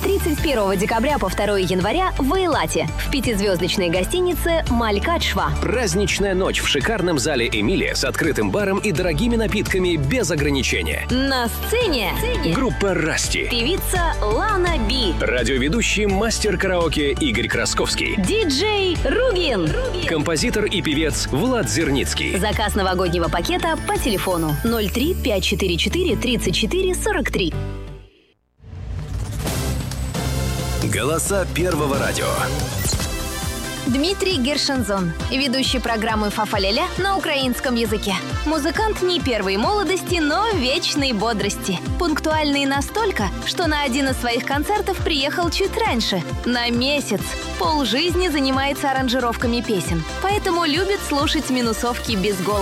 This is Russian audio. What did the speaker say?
31 декабря по 2 января в Эйлате в пятизвездочной гостинице «Малькадшва». Праздничная ночь в шикарном зале «Эмилия» с открытым баром и дорогими напитками без ограничения. На сцене Группа «Расти», певица Лана Би, радиоведущий мастер караоке Игорь Красковский, диджей Ругин, композитор и певец Влад Зерницкий. Заказ новогоднего пакета по телефону 03 544 34 43. Голоса Первого радио. Дмитрий Гершензон, ведущий программы «Фа-фа-ля-ля» на украинском языке. Музыкант не первой молодости, но вечной бодрости. Пунктуальный настолько, что на один из своих концертов приехал чуть раньше, на месяц. Полжизни занимается аранжировками песен, поэтому любит слушать минусовки без голоса.